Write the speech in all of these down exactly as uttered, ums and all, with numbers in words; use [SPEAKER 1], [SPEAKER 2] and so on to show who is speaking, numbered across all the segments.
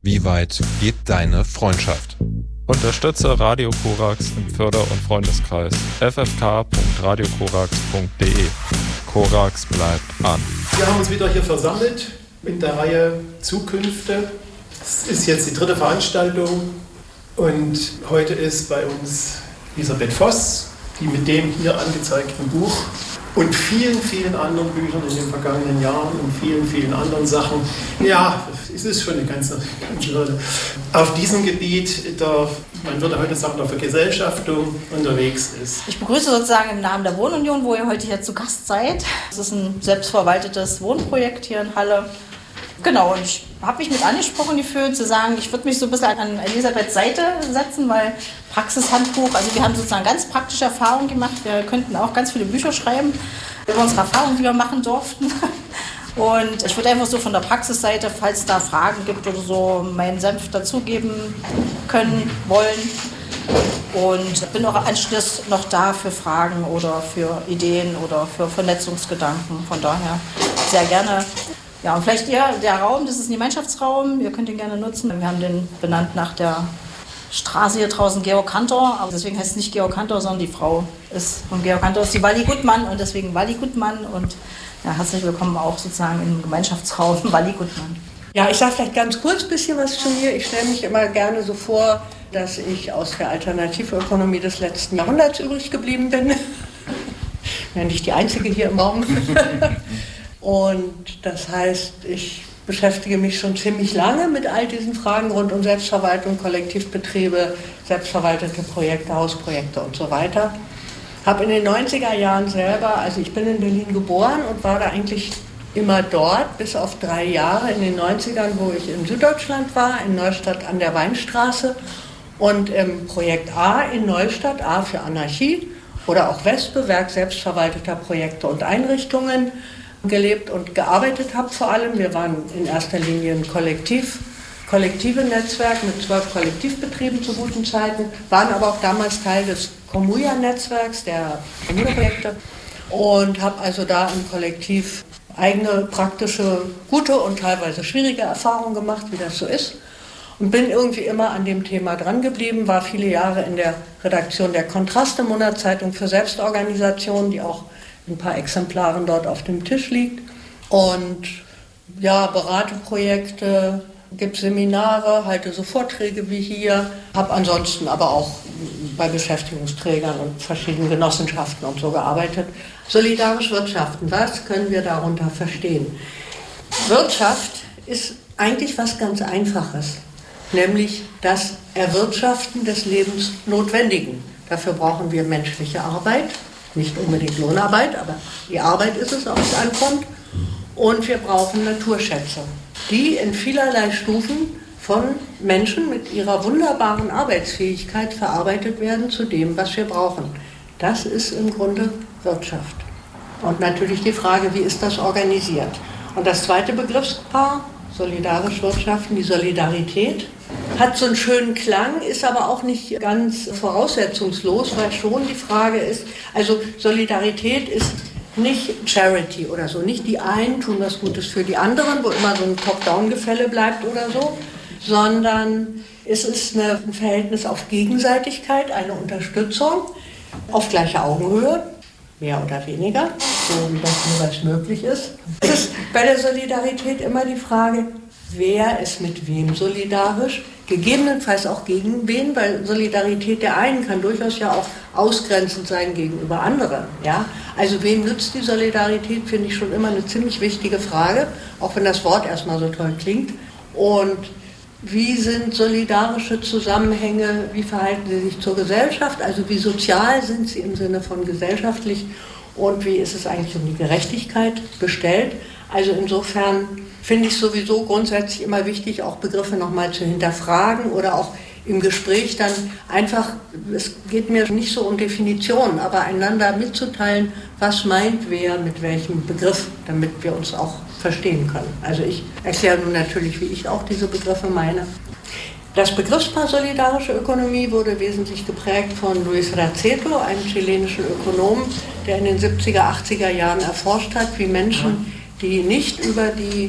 [SPEAKER 1] Wie weit geht deine Freundschaft?
[SPEAKER 2] Unterstütze Radio Korax im Förder- und Freundeskreis f f k punkt radio korax punkt d e. Korax bleibt an.
[SPEAKER 3] Wir haben uns wieder hier versammelt in der Reihe Zukünfte. Es ist jetzt die dritte Veranstaltung und heute ist bei uns Elisabeth Voss, die mit dem hier angezeigten Buch und vielen, vielen anderen Büchern in den vergangenen Jahren und vielen, vielen anderen Sachen, ja, es ist schon eine ganze, ganze Leute, auf diesem Gebiet der, man würde heute sagen, der Vergesellschaftung unterwegs ist.
[SPEAKER 4] Ich begrüße sozusagen im Namen der Wohnunion, wo ihr heute hier zu Gast seid. Das ist ein selbstverwaltetes Wohnprojekt hier in Halle. Genau, und ich habe mich mit angesprochen gefühlt, zu sagen, ich würde mich so ein bisschen an Elisabeths Seite setzen, weil Praxishandbuch, also wir haben sozusagen ganz praktische Erfahrungen gemacht. Wir könnten auch ganz viele Bücher schreiben über unsere Erfahrungen, die wir machen durften. Und ich würde einfach so von der Praxisseite, falls da Fragen gibt oder so, meinen Senf dazugeben können, wollen. Und bin auch anschließend noch da für Fragen oder für Ideen oder für Vernetzungsgedanken. Von daher sehr gerne. Ja, und vielleicht ihr, der Raum, das ist ein Gemeinschaftsraum, ihr könnt ihn gerne nutzen. Wir haben den benannt nach der Straße hier draußen, Georg Cantor, aber deswegen heißt es nicht Georg Cantor, sondern die Frau ist von Georg Cantor, ist die Walli Gutmann und deswegen Walli Gutmann und ja, herzlich willkommen auch sozusagen im Gemeinschaftsraum Walli Gutmann.
[SPEAKER 5] Ja, ich sage vielleicht ganz kurz ein bisschen was zu mir. Ich stelle mich immer gerne so vor, dass ich aus der Alternativökonomie des letzten Jahrhunderts übrig geblieben bin. Ich bin nicht die Einzige hier im Raum. Und das heißt, ich beschäftige mich schon ziemlich lange mit all diesen Fragen rund um Selbstverwaltung, Kollektivbetriebe, selbstverwaltete Projekte, Hausprojekte und so weiter. Habe in den neunziger Jahren selber, also ich bin in Berlin geboren und war da eigentlich immer dort, bis auf drei Jahre in den neunzigern, wo ich in Süddeutschland war, in Neustadt an der Weinstraße und im Projekt A in Neustadt, A für Anarchie oder auch Wespe, Werk selbstverwalteter Projekte und Einrichtungen, gelebt und gearbeitet habe vor allem. Wir waren in erster Linie ein Kollektiv, kollektive Netzwerk mit zwölf Kollektivbetrieben zu guten Zeiten, waren aber auch damals Teil des Komuja-Netzwerks, der Kommune-Projekte und habe also da im Kollektiv eigene praktische, gute und teilweise schwierige Erfahrungen gemacht, wie das so ist. Und bin irgendwie immer an dem Thema dran geblieben, war viele Jahre in der Redaktion der Kontraste, Monatszeitung für Selbstorganisation, die auch ein paar Exemplaren dort auf dem Tisch liegt. Und ja, berate Projekte, gebe Seminare, halte so Vorträge wie hier, habe ansonsten aber auch bei Beschäftigungsträgern und verschiedenen Genossenschaften und so gearbeitet. Solidarisch wirtschaften, was können wir darunter verstehen? Wirtschaft ist eigentlich was ganz Einfaches, nämlich das Erwirtschaften des Lebensnotwendigen. Dafür brauchen wir menschliche Arbeit. Nicht unbedingt Lohnarbeit, aber die Arbeit ist es, auf es ankommt. Und wir brauchen Naturschätze, die in vielerlei Stufen von Menschen mit ihrer wunderbaren Arbeitsfähigkeit verarbeitet werden zu dem, was wir brauchen. Das ist im Grunde Wirtschaft. Und natürlich die Frage, wie ist das organisiert? Und das zweite Begriffspaar, solidarisch wirtschaften, die Solidarität, hat so einen schönen Klang, ist aber auch nicht ganz voraussetzungslos, weil schon die Frage ist, also Solidarität ist nicht Charity oder so, nicht die einen tun was Gutes für die anderen, wo immer so ein Top-Down-Gefälle bleibt oder so, sondern es ist eine, ein Verhältnis auf Gegenseitigkeit, eine Unterstützung auf gleicher Augenhöhe, mehr oder weniger, so wie das jeweils möglich ist. Es ist bei der Solidarität immer die Frage, wer ist mit wem solidarisch, gegebenenfalls auch gegen wen, weil Solidarität der einen kann durchaus ja auch ausgrenzend sein gegenüber anderen. Ja? Also wem nützt die Solidarität, finde ich schon immer eine ziemlich wichtige Frage, auch wenn das Wort erstmal so toll klingt. Und wie sind solidarische Zusammenhänge, wie verhalten sie sich zur Gesellschaft, also wie sozial sind sie im Sinne von gesellschaftlich und wie ist es eigentlich um die Gerechtigkeit bestellt. Also insofern finde ich sowieso grundsätzlich immer wichtig, auch Begriffe nochmal zu hinterfragen oder auch im Gespräch dann einfach, es geht mir nicht so um Definitionen, aber einander mitzuteilen, was meint wer mit welchem Begriff, damit wir uns auch verstehen können. Also ich erkläre nun natürlich, wie ich auch diese Begriffe meine. Das Begriffspaar solidarische Ökonomie wurde wesentlich geprägt von Luis Raceto, einem chilenischen Ökonom, der in den siebziger, achtziger Jahren erforscht hat, wie Menschen, die nicht über die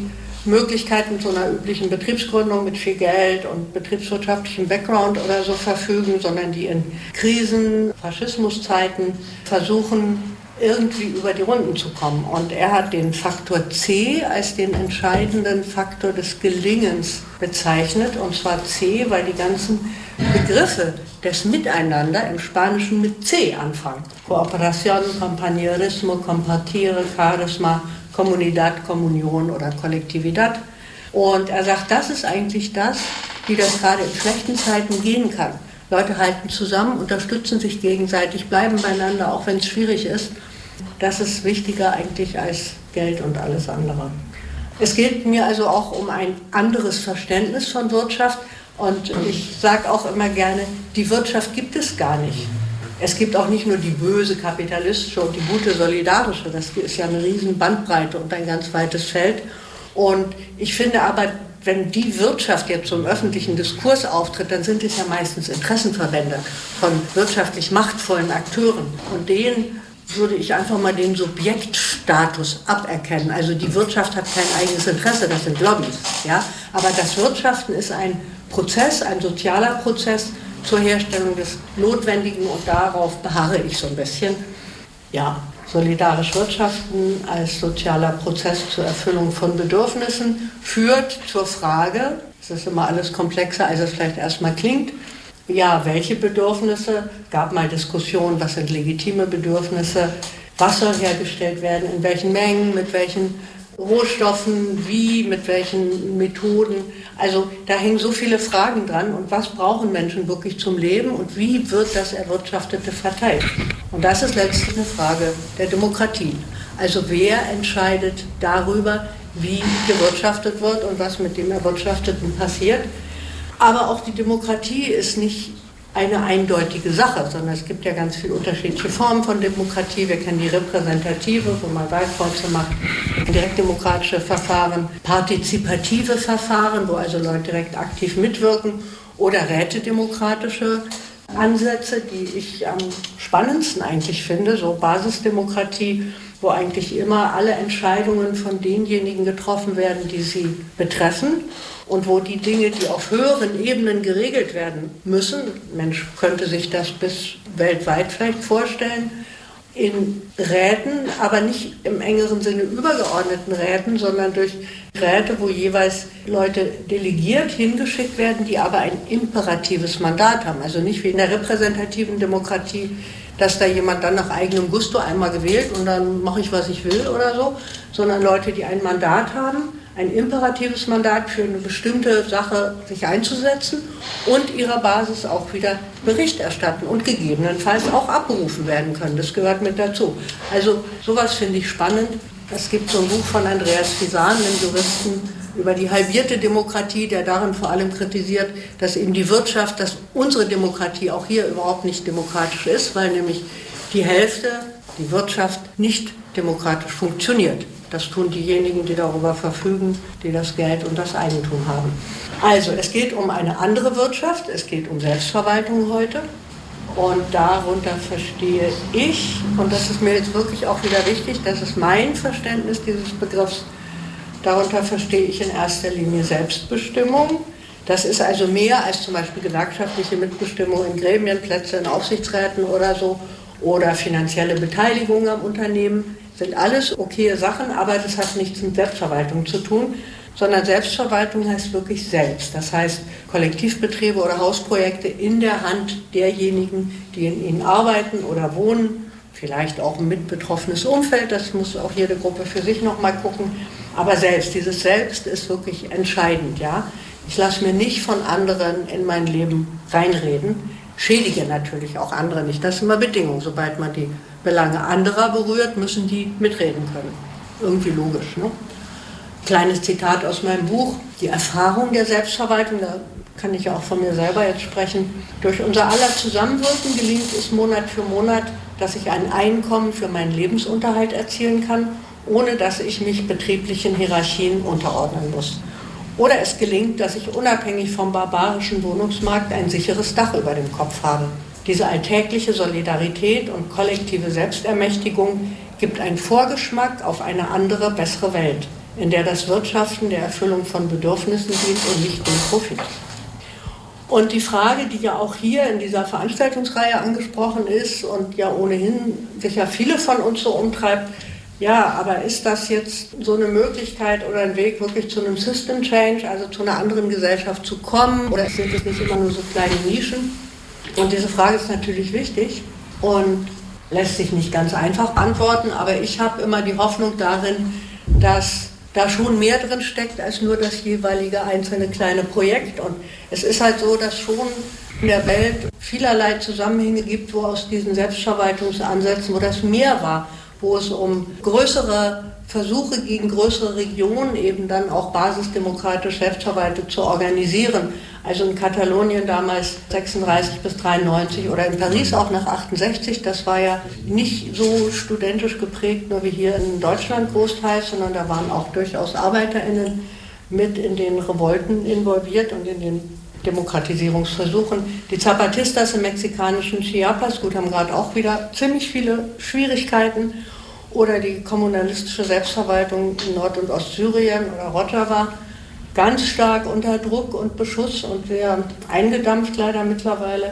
[SPEAKER 5] Möglichkeiten zu einer üblichen Betriebsgründung mit viel Geld und betriebswirtschaftlichem Background oder so verfügen, sondern die in Krisen, Faschismuszeiten versuchen, irgendwie über die Runden zu kommen. Und er hat den Faktor C als den entscheidenden Faktor des Gelingens bezeichnet. Und zwar C, weil die ganzen Begriffe des Miteinander im Spanischen mit C anfangen. Cooperación, Compañerismo, Compartire, Charisma, Comunidad, Kommunion oder Kollektivität. Und er sagt, das ist eigentlich das, wie das gerade in schlechten Zeiten gehen kann. Leute halten zusammen, unterstützen sich gegenseitig, bleiben beieinander, auch wenn es schwierig ist. Das ist wichtiger eigentlich als Geld und alles andere. Es geht mir also auch um ein anderes Verständnis von Wirtschaft. Und ich sage auch immer gerne, die Wirtschaft gibt es gar nicht. Es gibt auch nicht nur die böse kapitalistische und die gute solidarische. Das ist ja eine riesen Bandbreite und ein ganz weites Feld. Und ich finde aber, wenn die Wirtschaft jetzt zum öffentlichen Diskurs auftritt, dann sind es ja meistens Interessenverbände von wirtschaftlich machtvollen Akteuren. Und denen würde ich einfach mal den Subjektstatus aberkennen. Also die Wirtschaft hat kein eigenes Interesse, das sind Lobbys. Ja? Aber das Wirtschaften ist ein Prozess, ein sozialer Prozess zur Herstellung des Notwendigen und darauf beharre ich so ein bisschen. Ja, solidarisch wirtschaften als sozialer Prozess zur Erfüllung von Bedürfnissen führt zur Frage, es ist immer alles komplexer, als es vielleicht erstmal klingt, ja, welche Bedürfnisse, gab mal Diskussionen, was sind legitime Bedürfnisse, was soll hergestellt werden, in welchen Mengen, mit welchen Rohstoffen, wie, mit welchen Methoden. Also da hängen so viele Fragen dran. Und was brauchen Menschen wirklich zum Leben und wie wird das Erwirtschaftete verteilt? Und das ist letztlich eine Frage der Demokratie. Also wer entscheidet darüber, wie gewirtschaftet wird und was mit dem Erwirtschafteten passiert? Aber auch die Demokratie ist nicht eine eindeutige Sache, sondern es gibt ja ganz viele unterschiedliche Formen von Demokratie. Wir kennen die repräsentative, wo man Wahlkreuze macht, direktdemokratische Verfahren, partizipative Verfahren, wo also Leute direkt aktiv mitwirken, oder rätedemokratische Ansätze, die ich am spannendsten eigentlich finde, so Basisdemokratie, wo eigentlich immer alle Entscheidungen von denjenigen getroffen werden, die sie betreffen und wo die Dinge, die auf höheren Ebenen geregelt werden müssen, Mensch könnte sich das bis weltweit vielleicht vorstellen, in Räten, aber nicht im engeren Sinne übergeordneten Räten, sondern durch Räte, wo jeweils Leute delegiert hingeschickt werden, die aber ein imperatives Mandat haben. Also nicht wie in der repräsentativen Demokratie, dass da jemand dann nach eigenem Gusto einmal gewählt und dann mache ich, was ich will oder so, sondern Leute, die ein Mandat haben, ein imperatives Mandat für eine bestimmte Sache sich einzusetzen und ihrer Basis auch wieder Bericht erstatten und gegebenenfalls auch abberufen werden können. Das gehört mit dazu. Also sowas finde ich spannend. Es gibt so ein Buch von Andreas Fisan, einem Juristen, über die halbierte Demokratie, der darin vor allem kritisiert, dass eben die Wirtschaft, dass unsere Demokratie auch hier überhaupt nicht demokratisch ist, weil nämlich die Hälfte, die Wirtschaft, nicht demokratisch funktioniert. Das tun diejenigen, die darüber verfügen, die das Geld und das Eigentum haben. Also es geht um eine andere Wirtschaft, es geht um Selbstverwaltung heute. Und darunter verstehe ich, und das ist mir jetzt wirklich auch wieder wichtig, das ist mein Verständnis dieses Begriffs, darunter verstehe ich in erster Linie Selbstbestimmung. Das ist also mehr als zum Beispiel gewerkschaftliche Mitbestimmung in Gremien, Plätze in Aufsichtsräten oder so, oder finanzielle Beteiligung am Unternehmen. Sind alles okaye Sachen, aber das hat nichts mit Selbstverwaltung zu tun, sondern Selbstverwaltung heißt wirklich selbst. Das heißt Kollektivbetriebe oder Hausprojekte in der Hand derjenigen, die in ihnen arbeiten oder wohnen, vielleicht auch ein mitbetroffenes Umfeld, das muss auch jede Gruppe für sich nochmal gucken, aber selbst, dieses Selbst ist wirklich entscheidend. Ja? Ich lasse mir nicht von anderen in mein Leben reinreden, schädige natürlich auch andere nicht, das ist immer Bedingung, sobald man die Belange anderer berührt, müssen die mitreden können. Irgendwie logisch, ne? Kleines Zitat aus meinem Buch. Die Erfahrung der Selbstverwaltung, da kann ich ja auch von mir selber jetzt sprechen. Durch unser aller Zusammenwirken gelingt es Monat für Monat, dass ich ein Einkommen für meinen Lebensunterhalt erzielen kann, ohne dass ich mich betrieblichen Hierarchien unterordnen muss. Oder es gelingt, dass ich unabhängig vom barbarischen Wohnungsmarkt ein sicheres Dach über dem Kopf habe. Diese alltägliche Solidarität und kollektive Selbstermächtigung gibt einen Vorgeschmack auf eine andere, bessere Welt, in der das Wirtschaften der Erfüllung von Bedürfnissen dient und nicht dem Profit. Und die Frage, die ja auch hier in dieser Veranstaltungsreihe angesprochen ist und ja ohnehin sich ja viele von uns so umtreibt, ja, aber ist das jetzt so eine Möglichkeit oder ein Weg, wirklich zu einem System Change, also zu einer anderen Gesellschaft zu kommen? Oder sind es nicht immer nur so kleine Nischen? Und diese Frage ist natürlich wichtig und lässt sich nicht ganz einfach beantworten, aber ich habe immer die Hoffnung darin, dass da schon mehr drin steckt als nur das jeweilige einzelne kleine Projekt. Und es ist halt so, dass schon in der Welt vielerlei Zusammenhänge gibt, wo aus diesen Selbstverwaltungsansätzen, wo das mehr war, wo es um größere Versuche gegen größere Regionen eben dann auch basisdemokratisch selbstverwaltet zu organisieren. Also in Katalonien damals sechsunddreißig bis dreiundneunzig oder in Paris auch nach achtundsechzig, das war ja nicht so studentisch geprägt, nur wie hier in Deutschland großteils, sondern da waren auch durchaus ArbeiterInnen mit in den Revolten involviert und in den Demokratisierungsversuchen. Die Zapatistas im mexikanischen Chiapas, gut, haben gerade auch wieder ziemlich viele Schwierigkeiten. Oder die kommunalistische Selbstverwaltung in Nord- und Ostsyrien oder Rojava, ganz stark unter Druck und Beschuss und sehr eingedampft leider mittlerweile.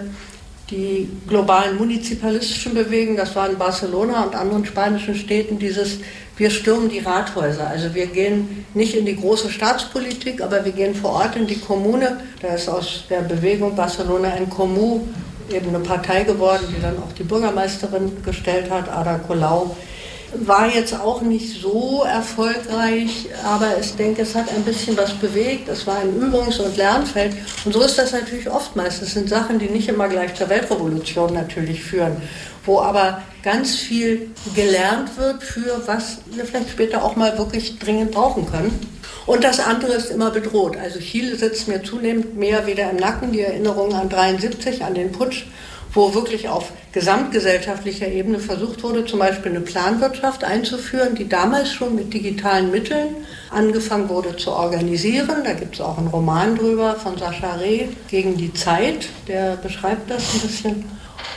[SPEAKER 5] Die globalen munizipalistischen Bewegungen, das war in Barcelona und anderen spanischen Städten, dieses wir stürmen die Rathäuser. Also wir gehen nicht in die große Staatspolitik, aber wir gehen vor Ort in die Kommune. Da ist aus der Bewegung Barcelona en Comú eben eine Partei geworden, die dann auch die Bürgermeisterin gestellt hat, Ada Colau. War jetzt auch nicht so erfolgreich, aber ich denke, es hat ein bisschen was bewegt. Es war ein Übungs- und Lernfeld. Und so ist das natürlich oftmals. Das sind Sachen, die nicht immer gleich zur Weltrevolution natürlich führen, wo aber ganz viel gelernt wird für was wir vielleicht später auch mal wirklich dringend brauchen können. Und das andere ist immer bedroht. Also Chile sitzt mir zunehmend mehr wieder im Nacken, die Erinnerung an dreiundsiebzig, an den Putsch, wo wirklich auf gesamtgesellschaftlicher Ebene versucht wurde, zum Beispiel eine Planwirtschaft einzuführen, die damals schon mit digitalen Mitteln angefangen wurde zu organisieren. Da gibt es auch einen Roman drüber von Sascha Reh, Gegen die Zeit, der beschreibt das ein bisschen.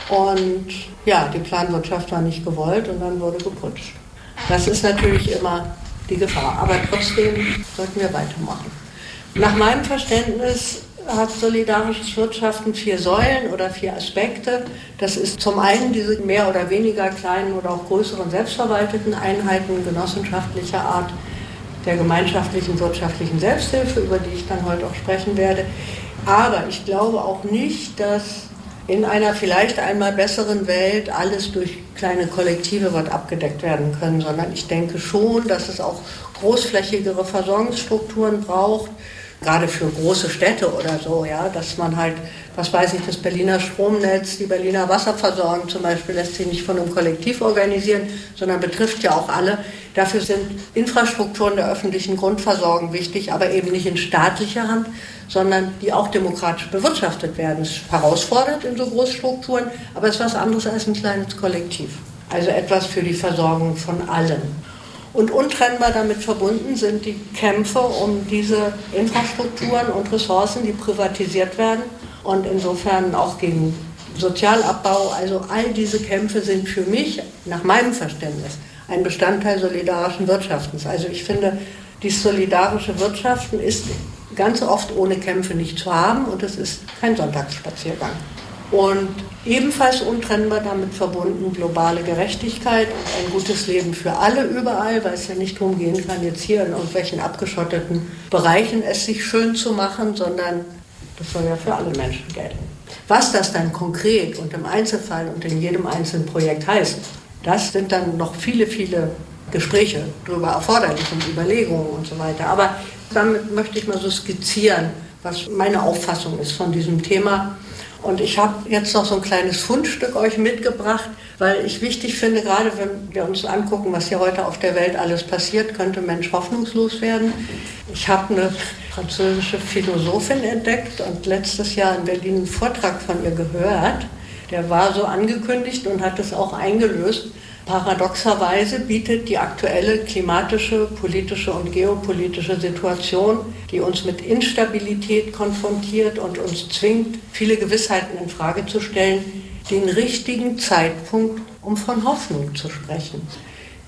[SPEAKER 5] Und ja, die Planwirtschaft war nicht gewollt und dann wurde geputscht. Das ist natürlich immer die Gefahr, aber trotzdem sollten wir weitermachen. Nach meinem Verständnis hat solidarisches Wirtschaften vier Säulen oder vier Aspekte. Das ist zum einen diese mehr oder weniger kleinen oder auch größeren selbstverwalteten Einheiten genossenschaftlicher Art der gemeinschaftlichen wirtschaftlichen Selbsthilfe, über die ich dann heute auch sprechen werde. Aber ich glaube auch nicht, dass in einer vielleicht einmal besseren Welt alles durch kleine Kollektive wird abgedeckt werden können, sondern ich denke schon, dass es auch großflächigere Versorgungsstrukturen braucht, gerade für große Städte oder so, ja, dass man halt, was weiß ich, das Berliner Stromnetz, die Berliner Wasserversorgung zum Beispiel lässt sich nicht von einem Kollektiv organisieren, sondern betrifft ja auch alle. Dafür sind Infrastrukturen der öffentlichen Grundversorgung wichtig, aber eben nicht in staatlicher Hand, sondern die auch demokratisch bewirtschaftet werden. Es ist herausfordernd in so Großstrukturen, aber es ist was anderes als ein kleines Kollektiv. Also etwas für die Versorgung von allen. Und untrennbar damit verbunden sind die Kämpfe um diese Infrastrukturen und Ressourcen, die privatisiert werden und insofern auch gegen Sozialabbau. Also all diese Kämpfe sind für mich, nach meinem Verständnis, ein Bestandteil solidarischen Wirtschaftens. Also ich finde, die solidarische Wirtschaften ist ganz oft ohne Kämpfe nicht zu haben und es ist kein Sonntagsspaziergang. Und ebenfalls untrennbar damit verbunden globale Gerechtigkeit und ein gutes Leben für alle überall, weil es ja nicht darum gehen kann, jetzt hier in irgendwelchen abgeschotteten Bereichen es sich schön zu machen, sondern das soll ja für alle Menschen gelten. Was das dann konkret und im Einzelfall und in jedem einzelnen Projekt heißt, das sind dann noch viele, viele Gespräche darüber erforderlich und Überlegungen und so weiter. Aber damit möchte ich mal so skizzieren, was meine Auffassung ist von diesem Thema. Und ich habe jetzt noch so ein kleines Fundstück euch mitgebracht, weil ich wichtig finde, gerade wenn wir uns angucken, was hier heute auf der Welt alles passiert, könnte Mensch hoffnungslos werden. Ich habe eine französische Philosophin entdeckt und letztes Jahr in Berlin einen Vortrag von ihr gehört. Der war so angekündigt und hat es auch eingelöst. Paradoxerweise bietet die aktuelle klimatische, politische und geopolitische Situation, die uns mit Instabilität konfrontiert und uns zwingt, viele Gewissheiten in Frage zu stellen, den richtigen Zeitpunkt, um von Hoffnung zu sprechen.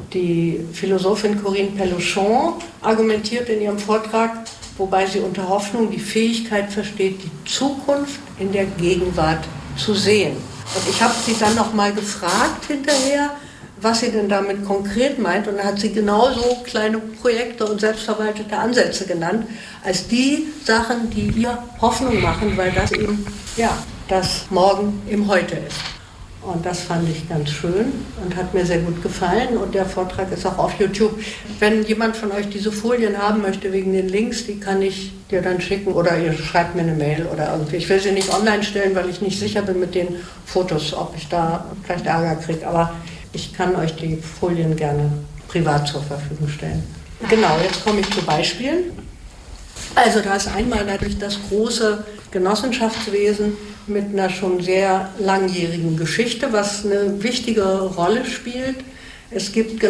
[SPEAKER 5] Die Philosophin Corinne Pelluchon argumentiert in ihrem Vortrag, wobei sie unter Hoffnung die Fähigkeit versteht, die Zukunft in der Gegenwart zu sehen. Und ich habe sie dann noch mal gefragt hinterher, was sie denn damit konkret meint. Und dann hat sie genauso kleine Projekte und selbstverwaltete Ansätze genannt, als die Sachen, die ihr Hoffnung machen, weil das eben ja, das Morgen im Heute ist. Und das fand ich ganz schön und hat mir sehr gut gefallen. Und der Vortrag ist auch auf YouTube. Wenn jemand von euch diese Folien haben möchte wegen den Links, die kann ich dir dann schicken oder ihr schreibt mir eine Mail oder irgendwie. Ich will sie nicht online stellen, weil ich nicht sicher bin mit den Fotos, ob ich da vielleicht Ärger kriege. Aber ich kann euch die Folien gerne privat zur Verfügung stellen. Genau, jetzt komme ich zu Beispielen. Also da ist einmal natürlich das große Genossenschaftswesen mit einer schon sehr langjährigen Geschichte, was eine wichtige Rolle spielt. Es gibt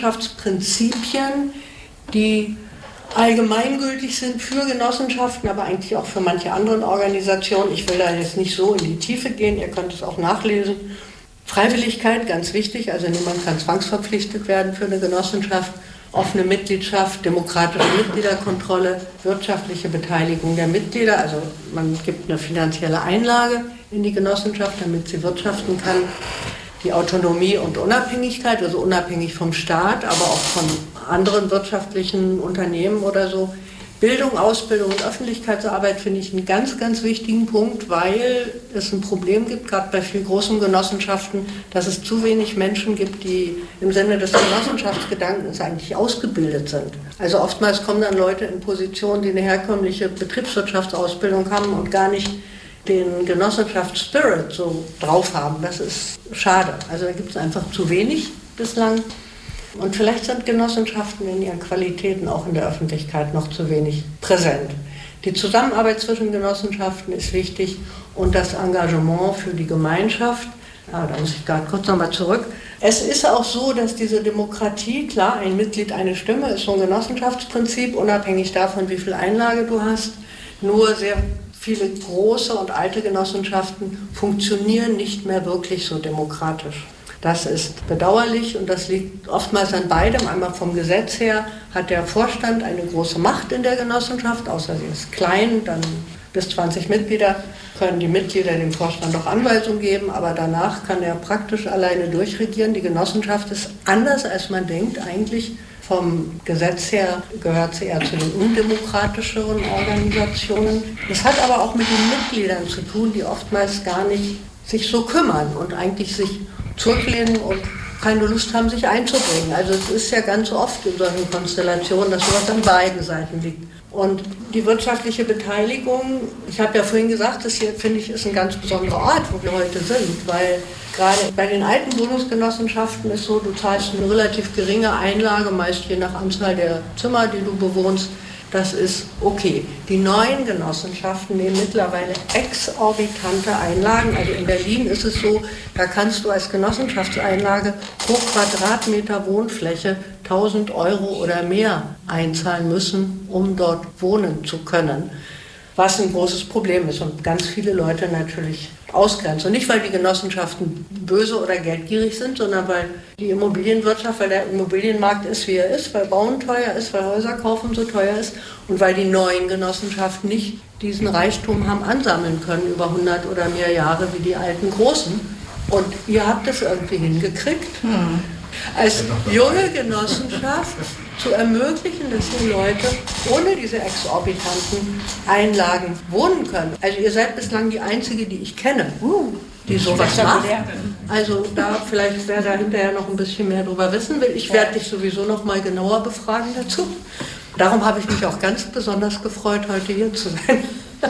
[SPEAKER 5] Genossenschaftsprinzipien, die allgemeingültig sind für Genossenschaften, aber eigentlich auch für manche andere Organisationen. Ich will da jetzt nicht so in die Tiefe gehen, ihr könnt es auch nachlesen. Freiwilligkeit, ganz wichtig, also niemand kann zwangsverpflichtet werden für eine Genossenschaft. Offene Mitgliedschaft, demokratische Mitgliederkontrolle, wirtschaftliche Beteiligung der Mitglieder. Also man gibt eine finanzielle Einlage in die Genossenschaft, damit sie wirtschaften kann. Die Autonomie und Unabhängigkeit, also unabhängig vom Staat, aber auch von anderen wirtschaftlichen Unternehmen oder so. Bildung, Ausbildung und Öffentlichkeitsarbeit finde ich einen ganz, ganz wichtigen Punkt, weil es ein Problem gibt, gerade bei viel großen Genossenschaften, dass es zu wenig Menschen gibt, die im Sinne des Genossenschaftsgedankens eigentlich ausgebildet sind. Also oftmals kommen dann Leute in Positionen, die eine herkömmliche Betriebswirtschaftsausbildung haben und gar nicht den Genossenschaftsspirit so drauf haben. Das ist schade. Also da gibt es einfach zu wenig bislang. Und vielleicht sind Genossenschaften in ihren Qualitäten auch in der Öffentlichkeit noch zu wenig präsent. Die Zusammenarbeit zwischen Genossenschaften ist wichtig und das Engagement für die Gemeinschaft. Ja, da muss ich gerade kurz nochmal zurück. Es ist auch so, dass diese Demokratie, klar, ein Mitglied, eine Stimme, ist so ein Genossenschaftsprinzip, unabhängig davon, wie viel Einlage du hast. Nur sehr viele große und alte Genossenschaften funktionieren nicht mehr wirklich so demokratisch. Das ist bedauerlich und das liegt oftmals an beidem. Einmal vom Gesetz her hat der Vorstand eine große Macht in der Genossenschaft, außer sie ist klein, dann bis zwanzig Mitglieder können die Mitglieder dem Vorstand auch Anweisungen geben, aber danach kann er praktisch alleine durchregieren. Die Genossenschaft ist anders, als man denkt. Eigentlich vom Gesetz her gehört sie eher zu den undemokratischeren Organisationen. Das hat aber auch mit den Mitgliedern zu tun, die oftmals gar nicht sich so kümmern und eigentlich sich zurücklehnen und keine Lust haben, sich einzubringen. Also es ist ja ganz oft in solchen Konstellationen, dass sowas an beiden Seiten liegt. Und die wirtschaftliche Beteiligung, ich habe ja vorhin gesagt, das hier, finde ich, ist ein ganz besonderer Ort, wo wir heute sind, weil gerade bei den alten Wohnungsgenossenschaften ist so, du zahlst eine relativ geringe Einlage, meist je nach Anzahl der Zimmer, die du bewohnst. Das ist okay. Die neuen Genossenschaften nehmen mittlerweile exorbitante Einlagen. Also in Berlin ist es so, da kannst du als Genossenschaftseinlage pro Quadratmeter Wohnfläche tausend Euro oder mehr einzahlen müssen, um dort wohnen zu können. Was ein großes Problem ist und ganz viele Leute natürlich ausgrenzt. Und nicht, weil die Genossenschaften böse oder geldgierig sind, sondern weil die Immobilienwirtschaft, weil der Immobilienmarkt ist, wie er ist, weil Bauen teuer ist, weil Häuser kaufen so teuer ist und weil die neuen Genossenschaften nicht diesen Reichtum haben ansammeln können über hundert oder mehr Jahre wie die alten Großen. Und ihr habt es irgendwie hingekriegt, hm. als junge Genossenschaft zu ermöglichen, dass die Leute ohne diese exorbitanten Einlagen wohnen können. Also ihr seid bislang die Einzige, die ich kenne, die sowas macht. Also da vielleicht, wer da hinterher noch ein bisschen mehr drüber wissen will, ich werde dich sowieso noch mal genauer befragen dazu. Darum habe ich mich auch ganz besonders gefreut, heute hier zu sein.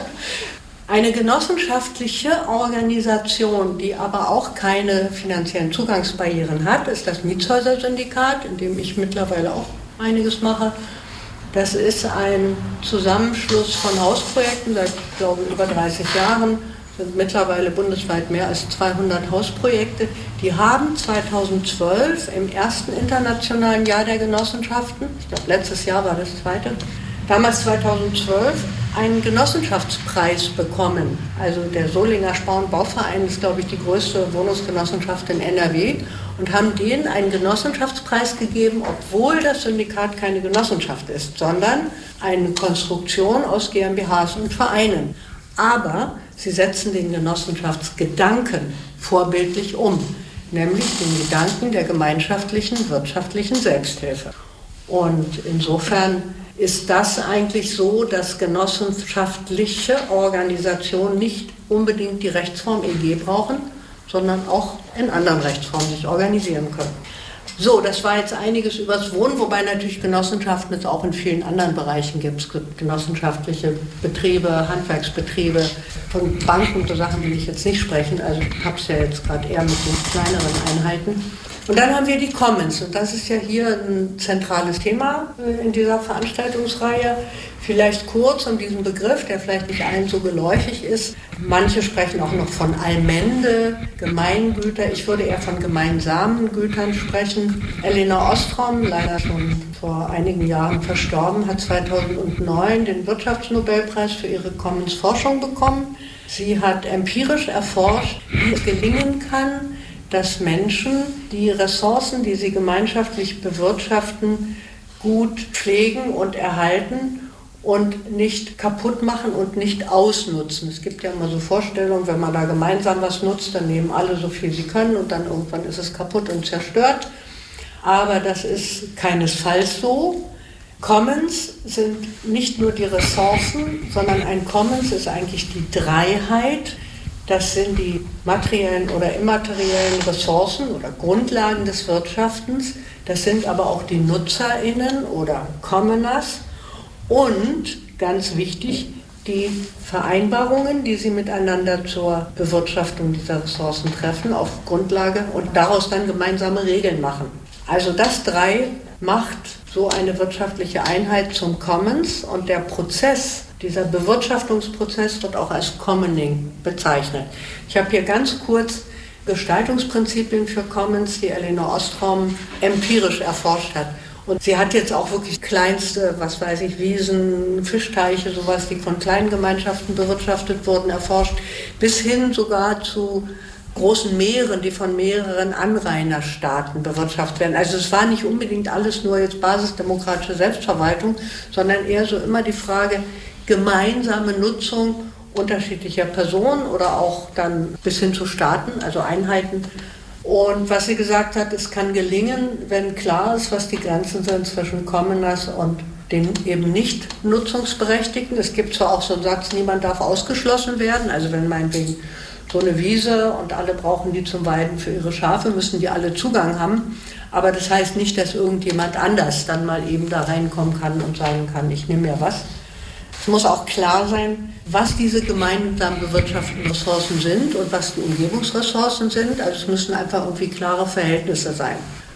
[SPEAKER 5] Eine genossenschaftliche Organisation, die aber auch keine finanziellen Zugangsbarrieren hat, ist das Mietshäuser-Syndikat, in dem ich mittlerweile auch einiges mache. Das ist ein Zusammenschluss von Hausprojekten seit, ich glaube, über dreißig Jahren. Es sind mittlerweile bundesweit mehr als zweihundert Hausprojekte. Die haben zweitausendzwölf im ersten internationalen Jahr der Genossenschaften, ich glaube letztes Jahr war das zweite, damals zweitausendzwölf einen Genossenschaftspreis bekommen. Also der Solinger Spar- und Bauverein ist, glaube ich, die größte Wohnungsgenossenschaft in N R W und haben denen einen Genossenschaftspreis gegeben, obwohl das Syndikat keine Genossenschaft ist, sondern eine Konstruktion aus G m b Hs und Vereinen. Aber sie setzen den Genossenschaftsgedanken vorbildlich um, nämlich den Gedanken der gemeinschaftlichen wirtschaftlichen Selbsthilfe. Und insofern ist das eigentlich so, dass genossenschaftliche Organisationen nicht unbedingt die Rechtsform E G brauchen, sondern auch in anderen Rechtsformen sich organisieren können. So, das war jetzt einiges übers Wohnen, wobei natürlich Genossenschaften es auch in vielen anderen Bereichen gibt. Es gibt genossenschaftliche Betriebe, Handwerksbetriebe, von Banken, so Sachen will ich jetzt nicht sprechen, also ich habe es ja jetzt gerade eher mit den kleineren Einheiten. Und dann haben wir die Commons und das ist ja hier ein zentrales Thema in dieser Veranstaltungsreihe. Vielleicht kurz um diesen Begriff, der vielleicht nicht allen so geläufig ist. Manche sprechen auch noch von Allmende, Gemeingüter. Ich würde eher von gemeinsamen Gütern sprechen. Elinor Ostrom, leider schon vor einigen Jahren verstorben, hat zweitausendneun den Wirtschaftsnobelpreis für ihre Commons-Forschung bekommen. Sie hat empirisch erforscht, wie es gelingen kann, dass Menschen die Ressourcen, die sie gemeinschaftlich bewirtschaften, gut pflegen und erhalten und nicht kaputt machen und nicht ausnutzen. Es gibt ja immer so Vorstellungen, wenn man da gemeinsam was nutzt, dann nehmen alle so viel sie können und dann irgendwann ist es kaputt und zerstört. Aber das ist keinesfalls so. Commons sind nicht nur die Ressourcen, sondern ein Commons ist eigentlich die Dreiheit. Das sind die materiellen oder immateriellen Ressourcen oder Grundlagen des Wirtschaftens. Das sind aber auch die NutzerInnen oder Commoners. Und ganz wichtig, die Vereinbarungen, die sie miteinander zur Bewirtschaftung dieser Ressourcen treffen, auf Grundlage und daraus dann gemeinsame Regeln machen. Also das drei macht so eine wirtschaftliche Einheit zum Commons und der Prozess, dieser Bewirtschaftungsprozess wird auch als Commoning bezeichnet. Ich habe hier ganz kurz Gestaltungsprinzipien für Commons, die Elinor Ostrom empirisch erforscht hat. Und sie hat jetzt auch wirklich kleinste, was weiß ich, Wiesen, Fischteiche, sowas, die von kleinen Gemeinschaften bewirtschaftet wurden, erforscht, bis hin sogar zu großen Meeren, die von mehreren Anrainerstaaten bewirtschaftet werden. Also es war nicht unbedingt alles nur jetzt basisdemokratische Selbstverwaltung, sondern eher so immer die Frage, gemeinsame Nutzung unterschiedlicher Personen oder auch dann bis hin zu Staaten, also Einheiten. Und was sie gesagt hat, es kann gelingen, wenn klar ist, was die Grenzen sind zwischen Commoners und den eben nicht Nutzungsberechtigten. Es gibt zwar auch so einen Satz, niemand darf ausgeschlossen werden, also wenn meinetwegen so eine Wiese und alle brauchen die zum Weiden für ihre Schafe, müssen die alle Zugang haben. Aber das heißt nicht, dass irgendjemand anders dann mal eben da reinkommen kann und sagen kann, ich nehme mir was. Es muss auch klar sein, was diese gemeinsam bewirtschafteten Ressourcen sind und was die Umgebungsressourcen sind. Also es müssen einfach irgendwie klare Verhältnisse sein.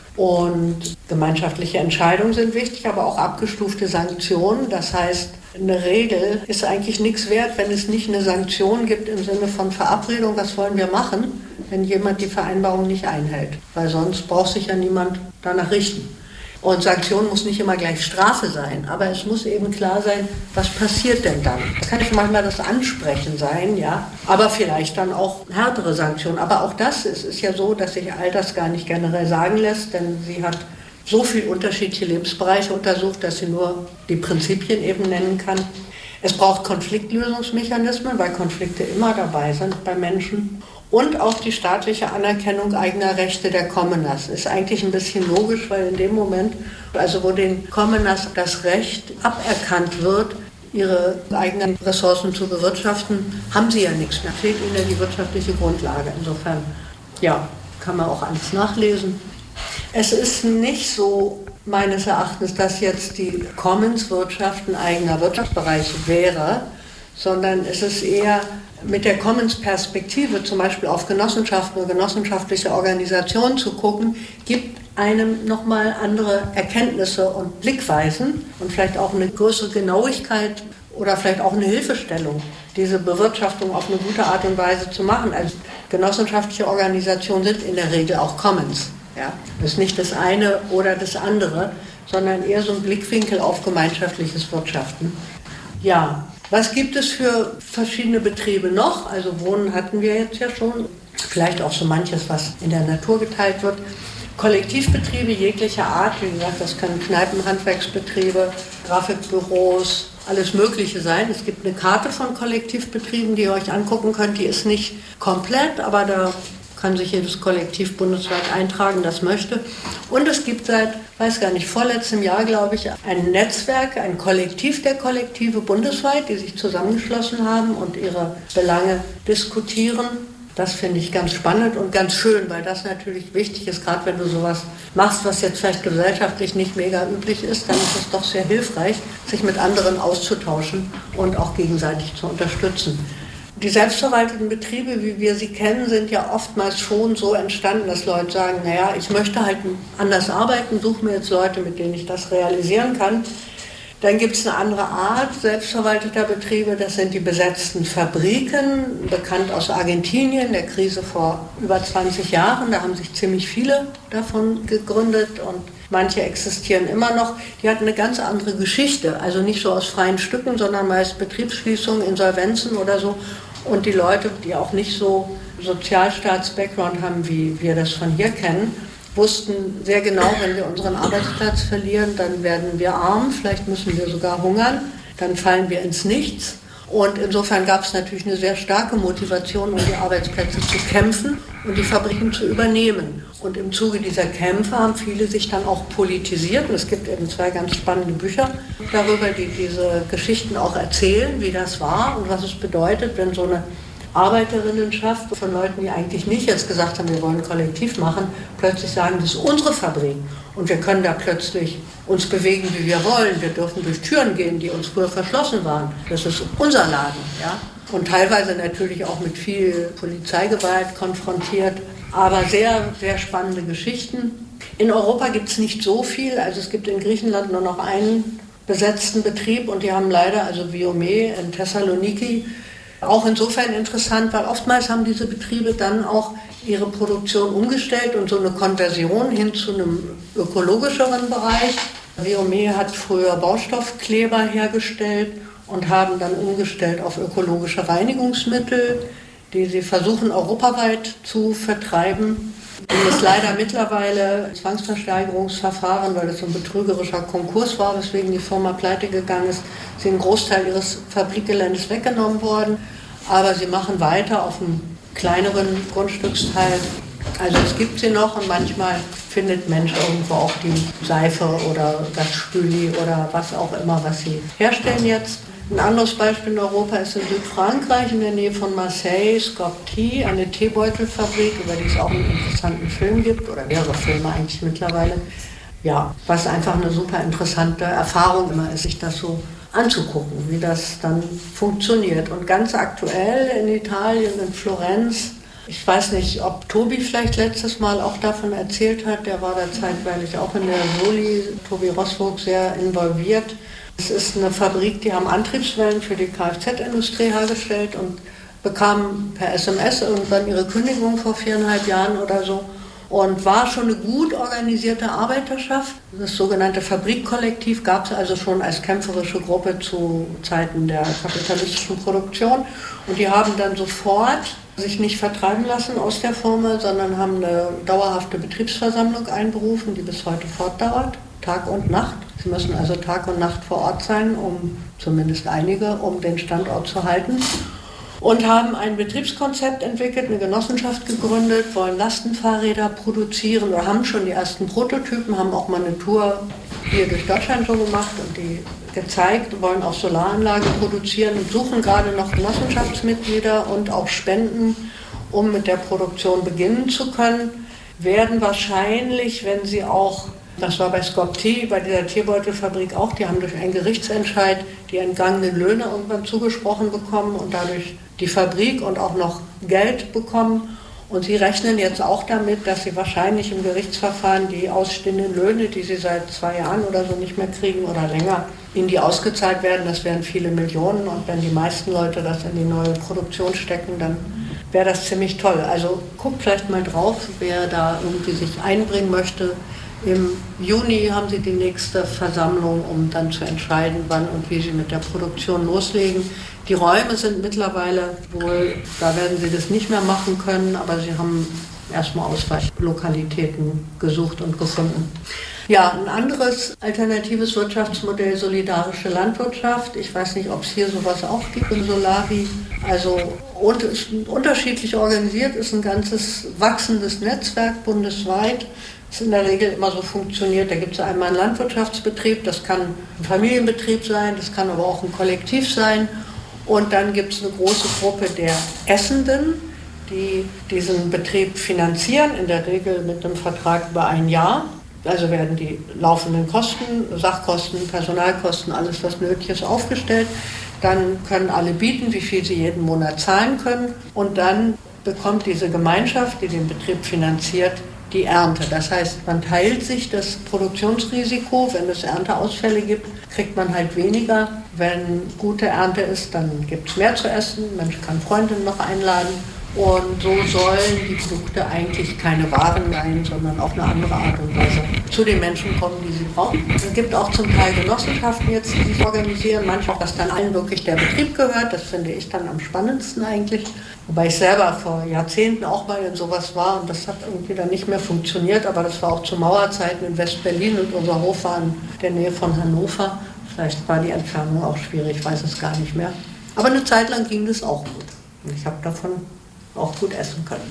[SPEAKER 5] Und gemeinschaftliche Entscheidungen sind wichtig, aber auch abgestufte Sanktionen. Das heißt, eine Regel ist eigentlich nichts wert, wenn es nicht eine Sanktion gibt im Sinne von Verabredung, was wollen wir machen, wenn jemand die Vereinbarung nicht einhält. Weil sonst braucht sich ja niemand danach richten. Und Sanktion muss nicht immer gleich Strafe sein, aber es muss eben klar sein, was passiert denn dann. Das kann schon manchmal das Ansprechen sein, ja, aber vielleicht dann auch härtere Sanktionen. Aber auch das ist, ist ja so, dass sich all das gar nicht generell sagen lässt, denn sie hat so viele unterschiedliche Lebensbereiche untersucht, dass sie nur die Prinzipien eben nennen kann. Es braucht Konfliktlösungsmechanismen, weil Konflikte immer dabei sind bei Menschen. Und auch die staatliche Anerkennung eigener Rechte der Commoners. Ist eigentlich ein bisschen logisch, weil in dem Moment, also wo den Commoners das Recht aberkannt wird, ihre eigenen Ressourcen zu bewirtschaften, haben sie ja nichts mehr. Fehlt ihnen ja die wirtschaftliche Grundlage. Insofern, ja, kann man auch alles nachlesen. Es ist nicht so, meines Erachtens, dass jetzt die Commons-Wirtschaft ein eigener Wirtschaftsbereich wäre, sondern es ist eher mit der Commons-Perspektive, zum Beispiel auf Genossenschaften oder genossenschaftliche Organisationen zu gucken, gibt einem nochmal andere Erkenntnisse und Blickweisen und vielleicht auch eine größere Genauigkeit oder vielleicht auch eine Hilfestellung, diese Bewirtschaftung auf eine gute Art und Weise zu machen. Also genossenschaftliche Organisationen sind in der Regel auch Commons. Ja? Das ist nicht das eine oder das andere, sondern eher so ein Blickwinkel auf gemeinschaftliches Wirtschaften. Ja, Was gibt es für verschiedene Betriebe noch? Also Wohnen hatten wir jetzt ja schon. Vielleicht auch so manches, was in der Natur geteilt wird. Kollektivbetriebe jeglicher Art, wie gesagt, das können Kneipen, Handwerksbetriebe, Grafikbüros, alles Mögliche sein. Es gibt eine Karte von Kollektivbetrieben, die ihr euch angucken könnt. Die ist nicht komplett, aber da kann sich jedes Kollektiv bundesweit eintragen, das möchte. Und es gibt seit, weiß gar nicht, vorletztem Jahr, glaube ich, ein Netzwerk, ein Kollektiv der Kollektive bundesweit, die sich zusammengeschlossen haben und ihre Belange diskutieren. Das finde ich ganz spannend und ganz schön, weil das natürlich wichtig ist, gerade wenn du sowas machst, was jetzt vielleicht gesellschaftlich nicht mega üblich ist, dann ist es doch sehr hilfreich, sich mit anderen auszutauschen und auch gegenseitig zu unterstützen. Die selbstverwalteten Betriebe, wie wir sie kennen, sind ja oftmals schon so entstanden, dass Leute sagen, naja, ich möchte halt anders arbeiten, suche mir jetzt Leute, mit denen ich das realisieren kann. Dann gibt es eine andere Art selbstverwalteter Betriebe, das sind die besetzten Fabriken, bekannt aus Argentinien, der Krise vor über zwanzig Jahren. Da haben sich ziemlich viele davon gegründet und manche existieren immer noch. Die hatten eine ganz andere Geschichte, also nicht so aus freien Stücken, sondern meist Betriebsschließungen, Insolvenzen oder so. Und die Leute, die auch nicht so Sozialstaats-Background haben, wie wir das von hier kennen, wussten sehr genau, wenn wir unseren Arbeitsplatz verlieren, dann werden wir arm, vielleicht müssen wir sogar hungern, dann fallen wir ins Nichts. Und insofern gab es natürlich eine sehr starke Motivation, um die Arbeitsplätze zu kämpfen und die Fabriken zu übernehmen. Und im Zuge dieser Kämpfe haben viele sich dann auch politisiert. Und es gibt eben zwei ganz spannende Bücher darüber, die diese Geschichten auch erzählen, wie das war und was es bedeutet, wenn so eine Arbeiterinnenschaft von Leuten, die eigentlich nicht jetzt gesagt haben, wir wollen kollektiv machen, plötzlich sagen, das ist unsere Fabrik und wir können da plötzlich uns bewegen, wie wir wollen. Wir dürfen durch Türen gehen, die uns früher verschlossen waren. Das ist unser Laden, ja. Und teilweise natürlich auch mit viel Polizeigewalt konfrontiert, aber sehr, sehr spannende Geschichten. In Europa gibt es nicht so viel, also es gibt in Griechenland nur noch einen besetzten Betrieb und die haben leider, also Viome in Thessaloniki, auch insofern interessant, weil oftmals haben diese Betriebe dann auch ihre Produktion umgestellt und so eine Konversion hin zu einem ökologischeren Bereich. Viome hat früher Baustoffkleber hergestellt und haben dann umgestellt auf ökologische Reinigungsmittel, die sie versuchen europaweit zu vertreiben. Und es leider mittlerweile Zwangsversteigerungsverfahren, weil es so ein betrügerischer Konkurs war, weswegen die Firma pleite gegangen ist, sie einen Großteil ihres Fabrikgeländes weggenommen worden. Aber sie machen weiter auf einem kleineren Grundstücksteil. Also es gibt sie noch und manchmal findet Mensch irgendwo auch die Seife oder das Spüli oder was auch immer, was sie herstellen jetzt. Ein anderes Beispiel in Europa ist in Südfrankreich, in der Nähe von Marseille, Scopti, eine Teebeutelfabrik, über die es auch einen interessanten Film gibt, oder mehrere Filme eigentlich mittlerweile. Ja, was einfach eine super interessante Erfahrung immer ist, sich das so anzugucken, wie das dann funktioniert. Und ganz aktuell in Italien, in Florenz, ich weiß nicht, ob Tobi vielleicht letztes Mal auch davon erzählt hat, der war da zeitweilig auch in der Soli, Tobi Rosburg, sehr involviert. Es ist eine Fabrik, die haben Antriebswellen für die Kfz-Industrie hergestellt und bekamen per S M S irgendwann ihre Kündigung vor viereinhalb Jahren oder so und war schon eine gut organisierte Arbeiterschaft. Das sogenannte Fabrikkollektiv gab es also schon als kämpferische Gruppe zu Zeiten der kapitalistischen Produktion und die haben dann sofort sich nicht vertreiben lassen aus der Firma, sondern haben eine dauerhafte Betriebsversammlung einberufen, die bis heute fortdauert, Tag und Nacht. Sie müssen also Tag und Nacht vor Ort sein, um zumindest einige, um den Standort zu halten. Und haben ein Betriebskonzept entwickelt, eine Genossenschaft gegründet, wollen Lastenfahrräder produzieren oder haben schon die ersten Prototypen, haben auch mal eine Tour hier durch Deutschland so gemacht und die gezeigt, wollen auch Solaranlagen produzieren und suchen gerade noch Genossenschaftsmitglieder und auch Spenden, um mit der Produktion beginnen zu können. Werden wahrscheinlich, wenn sie auch, das war bei Scopti, bei dieser Teebeutelfabrik auch, die haben durch einen Gerichtsentscheid die entgangenen Löhne irgendwann zugesprochen bekommen und dadurch die Fabrik und auch noch Geld bekommen. Und sie rechnen jetzt auch damit, dass sie wahrscheinlich im Gerichtsverfahren die ausstehenden Löhne, die sie seit zwei Jahren oder so nicht mehr kriegen oder länger, ihnen die ausgezahlt werden. Das wären viele Millionen und wenn die meisten Leute das in die neue Produktion stecken, dann wäre das ziemlich toll. Also guckt vielleicht mal drauf, wer da irgendwie sich einbringen möchte. Im Juni haben sie die nächste Versammlung, um dann zu entscheiden, wann und wie sie mit der Produktion loslegen. Die Räume sind mittlerweile wohl, da werden sie das nicht mehr machen können, aber sie haben erstmal Ausweichlokalitäten gesucht und gefunden. Ja, ein anderes alternatives Wirtschaftsmodell, solidarische Landwirtschaft. Ich weiß nicht, ob es hier sowas auch gibt in Solari. Also und, ist unterschiedlich organisiert, ist ein ganzes wachsendes Netzwerk bundesweit. Das in der Regel immer so funktioniert. Da gibt es einmal einen Landwirtschaftsbetrieb, das kann ein Familienbetrieb sein, das kann aber auch ein Kollektiv sein. Und dann gibt es eine große Gruppe der Essenden, die diesen Betrieb finanzieren, in der Regel mit einem Vertrag über ein Jahr. Also werden die laufenden Kosten, Sachkosten, Personalkosten, alles was nötig ist, aufgestellt. Dann können alle bieten, wie viel sie jeden Monat zahlen können. Und dann bekommt diese Gemeinschaft, die den Betrieb finanziert, die Ernte. Das heißt, man teilt sich das Produktionsrisiko. Wenn es Ernteausfälle gibt, kriegt man halt weniger. Wenn gute Ernte ist, dann gibt es mehr zu essen. Mensch kann Freundinnen noch einladen. Und so sollen die Produkte eigentlich keine Waren sein, sondern auf eine andere Art und Weise zu den Menschen kommen, die sie brauchen. Es gibt auch zum Teil Genossenschaften jetzt, die sich organisieren. Manchmal, dass dann allen wirklich der Betrieb gehört. Das finde ich dann am spannendsten eigentlich. Wobei ich selber vor Jahrzehnten auch mal in sowas war und das hat irgendwie dann nicht mehr funktioniert. Aber das war auch zu Mauerzeiten in West-Berlin und unser Hof war in der Nähe von Hannover. Vielleicht war die Entfernung auch schwierig, ich weiß es gar nicht mehr. Aber eine Zeit lang ging das auch gut. Und ich habe davon auch gut essen können.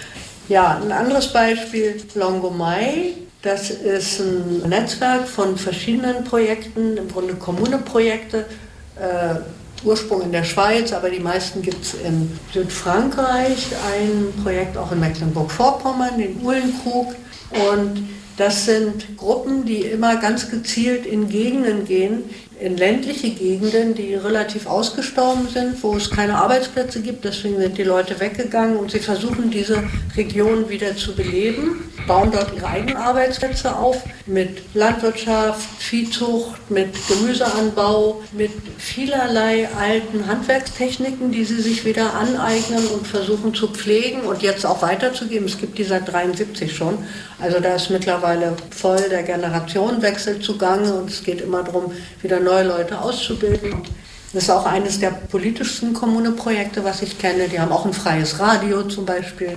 [SPEAKER 5] Ja, ein anderes Beispiel, Longomai. Das ist ein Netzwerk von verschiedenen Projekten, im Grunde Kommuneprojekte, äh, Ursprung in der Schweiz, aber die meisten gibt es in Südfrankreich, ein Projekt auch in Mecklenburg-Vorpommern, den Uhlenkrug. Und das sind Gruppen, die immer ganz gezielt in Gegenden gehen, in ländliche Gegenden, die relativ ausgestorben sind, wo es keine Arbeitsplätze gibt. Deswegen sind die Leute weggegangen und sie versuchen, diese Region wieder zu beleben, bauen dort ihre eigenen Arbeitsplätze auf mit Landwirtschaft, Viehzucht, mit Gemüseanbau, mit vielerlei alten Handwerkstechniken, die sie sich wieder aneignen und versuchen zu pflegen und jetzt auch weiterzugeben. Es gibt die seit dreiundsiebzig schon. Also da ist mittlerweile voll der Generationenwechsel zugange und es geht immer darum, wieder neue Leute auszubilden. Das ist auch eines der politischsten Kommuneprojekte, was ich kenne. Die haben auch ein freies Radio zum Beispiel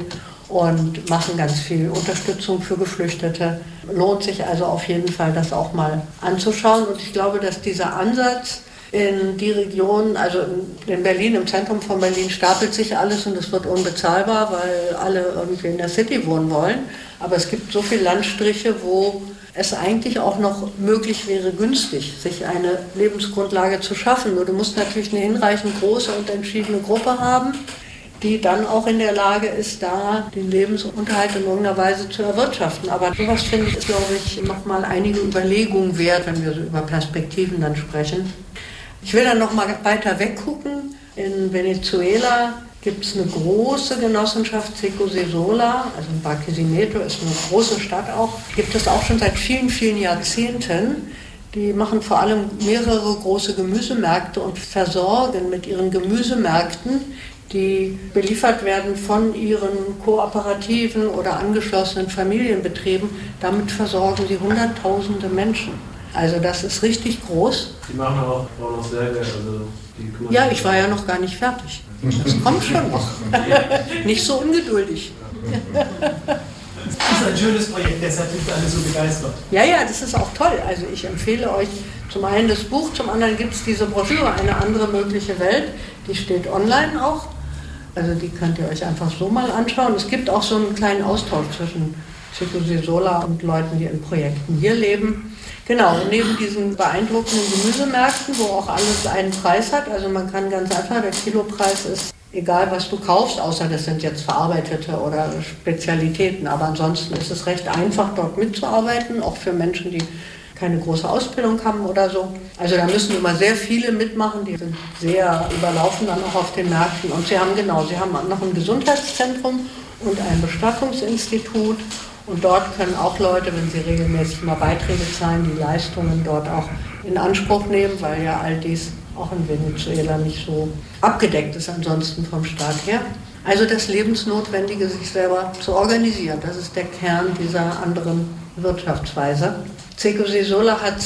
[SPEAKER 5] und machen ganz viel Unterstützung für Geflüchtete. Lohnt sich also auf jeden Fall, das auch mal anzuschauen. Und ich glaube, dass dieser Ansatz in die Region, also in Berlin, im Zentrum von Berlin, stapelt sich alles und es wird unbezahlbar, weil alle irgendwie in der City wohnen wollen. Aber es gibt so viele Landstriche, wo es eigentlich auch noch möglich wäre, günstig sich eine Lebensgrundlage zu schaffen. Nur du musst natürlich eine hinreichend große und entschiedene Gruppe haben, die dann auch in der Lage ist, da den Lebensunterhalt in irgendeiner Weise zu erwirtschaften. Aber sowas, finde ich, ist, glaube ich, nochmal einige Überlegungen wert, wenn wir so über Perspektiven dann sprechen. Ich will dann nochmal weiter weggucken. In Venezuela gibt es eine große Genossenschaft, Seco Sesola, also in Barquisimeto ist eine große Stadt auch, gibt es auch schon seit vielen, vielen Jahrzehnten. Die machen vor allem mehrere große Gemüsemärkte und versorgen mit ihren Gemüsemärkten, die beliefert werden von ihren Kooperativen oder angeschlossenen Familienbetrieben. Damit versorgen sie Hunderttausende Menschen. Also das ist richtig groß.
[SPEAKER 6] Die machen aber auch, auch noch selber, also die kümmern
[SPEAKER 5] Ja, ich war ja noch gar nicht fertig. Das kommt schon noch. Nicht so ungeduldig.
[SPEAKER 3] Das ist ein schönes Projekt, deshalb sind alle so begeistert.
[SPEAKER 5] Ja, ja, das ist auch toll. Also ich empfehle euch zum einen das Buch, zum anderen gibt es diese Broschüre, Eine andere mögliche Welt. Die steht online auch. Also die könnt ihr euch einfach so mal anschauen. Es gibt auch so einen kleinen Austausch zwischen Seco Sesola und Leuten, die in Projekten hier leben. Genau, und neben diesen beeindruckenden Gemüsemärkten, wo auch alles einen Preis hat, also man kann ganz einfach, der Kilopreis ist egal, was du kaufst, außer das sind jetzt verarbeitete oder Spezialitäten, aber ansonsten ist es recht einfach, dort mitzuarbeiten, auch für Menschen, die keine große Ausbildung haben oder so. Also da müssen immer sehr viele mitmachen, die sind sehr überlaufen dann auch auf den Märkten. Und sie haben genau, sie haben noch ein Gesundheitszentrum und ein Bestattungsinstitut. Und dort können auch Leute, wenn sie regelmäßig mal Beiträge zahlen, die Leistungen dort auch in Anspruch nehmen, weil ja all dies auch in Venezuela nicht so abgedeckt ist ansonsten vom Staat her. Also das Lebensnotwendige, sich selber zu organisieren, das ist der Kern dieser anderen Wirtschaftsweise. Zeki Sola hat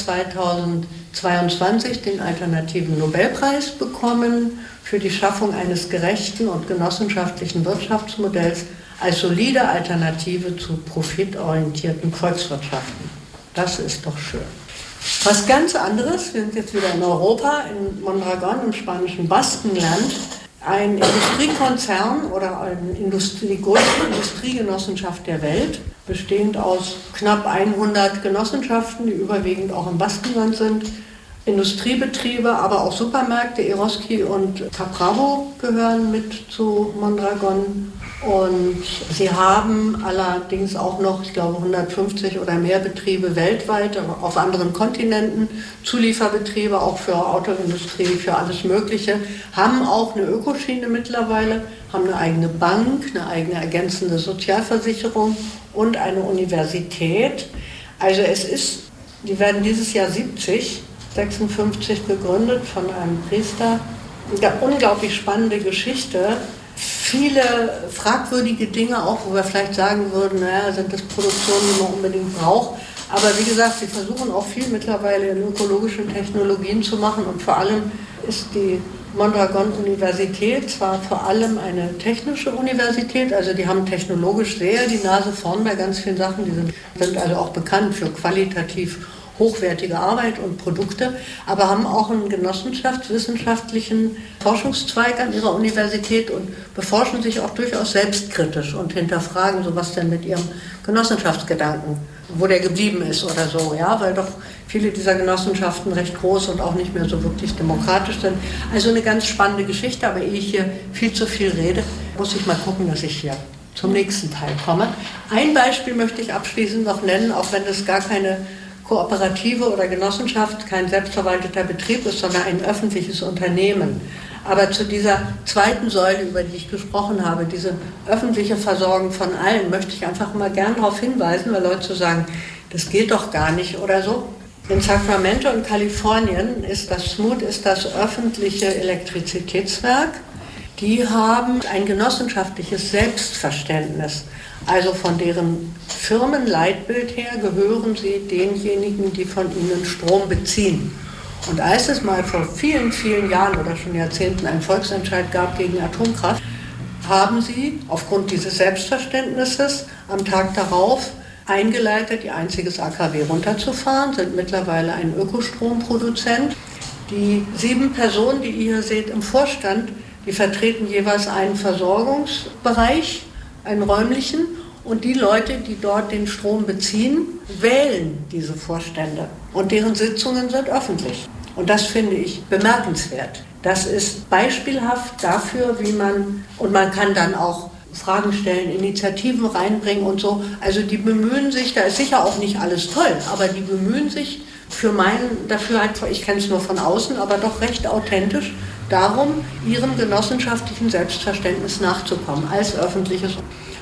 [SPEAKER 5] zweitausendzweiundzwanzig den alternativen Nobelpreis bekommen für die Schaffung eines gerechten und genossenschaftlichen Wirtschaftsmodells als solide Alternative zu profitorientierten Volkswirtschaften. Das ist doch schön. Was ganz anderes, wir sind jetzt wieder in Europa, in Mondragon im spanischen Baskenland. Ein Industriekonzern oder eine Industrie, die größte Industriegenossenschaft der Welt, bestehend aus knapp hundert Genossenschaften, die überwiegend auch im Baskenland sind, Industriebetriebe, aber auch Supermärkte, Eroski und Capravo gehören mit zu Mondragon. Und sie haben allerdings auch noch, ich glaube, hundertfünfzig oder mehr Betriebe weltweit, auf anderen Kontinenten, Zulieferbetriebe auch für Autoindustrie, für alles Mögliche, haben auch eine Ökoschiene mittlerweile, haben eine eigene Bank, eine eigene ergänzende Sozialversicherung und eine Universität. Also es ist, die werden dieses Jahr siebzig, sechsundfünfzig gegründet von einem Priester. Eine unglaublich spannende Geschichte. Viele fragwürdige Dinge auch, wo wir vielleicht sagen würden, naja, sind das Produktionen, die man unbedingt braucht. Aber wie gesagt, sie versuchen auch viel mittlerweile in ökologischen Technologien zu machen. Und vor allem ist die Mondragon-Universität zwar vor allem eine technische Universität, also die haben technologisch sehr die Nase vorn bei ganz vielen Sachen. Die sind, sind also auch bekannt für qualitativ hochwertige Arbeit und Produkte, aber haben auch einen genossenschaftswissenschaftlichen Forschungszweig an ihrer Universität und beforschen sich auch durchaus selbstkritisch und hinterfragen, so was denn mit ihrem Genossenschaftsgedanken, wo der geblieben ist oder so, ja, weil doch viele dieser Genossenschaften recht groß und auch nicht mehr so wirklich demokratisch sind. Also eine ganz spannende Geschichte, aber ehe ich hier viel zu viel rede, muss ich mal gucken, dass ich hier zum nächsten Teil komme. Ein Beispiel möchte ich abschließend noch nennen, auch wenn das gar keine Kooperative oder Genossenschaft, kein selbstverwalteter Betrieb ist, sondern ein öffentliches Unternehmen. Aber zu dieser zweiten Säule, über die ich gesprochen habe, diese öffentliche Versorgung von allen, möchte ich einfach mal gern darauf hinweisen, weil Leute so sagen, das geht doch gar nicht oder so. In Sacramento in Kalifornien ist das S M U D ist das öffentliche Elektrizitätswerk. Die haben ein genossenschaftliches Selbstverständnis. Also von deren Firmenleitbild her gehören sie denjenigen, die von ihnen Strom beziehen. Und als es mal vor vielen, vielen Jahren oder schon Jahrzehnten einen Volksentscheid gab gegen Atomkraft, haben sie aufgrund dieses Selbstverständnisses am Tag darauf eingeleitet, ihr einziges A K W runterzufahren, sind mittlerweile ein Ökostromproduzent. Die sieben Personen, die ihr hier seht im Vorstand, die vertreten jeweils einen Versorgungsbereich, einen räumlichen, und die Leute, die dort den Strom beziehen, wählen diese Vorstände und deren Sitzungen sind öffentlich. Und das finde ich bemerkenswert. Das ist beispielhaft dafür, wie man, und man kann dann auch Fragen stellen, Initiativen reinbringen und so. Also die bemühen sich, da ist sicher auch nicht alles toll, aber die bemühen sich für meinen, dafür halt, ich kenne es nur von außen, aber doch recht authentisch, darum, ihrem genossenschaftlichen Selbstverständnis nachzukommen als öffentliches.